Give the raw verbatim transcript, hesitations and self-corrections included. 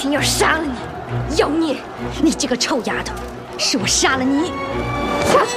定要杀了你！妖孽，你这个臭丫头，是我杀了你！